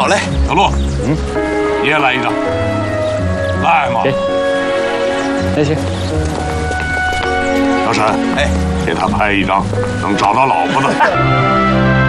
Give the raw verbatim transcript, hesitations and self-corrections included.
好嘞， 小陆，嗯，你也来一张。来嘛。 行。那行。 小沈，哎，给他拍一张能找到老婆的。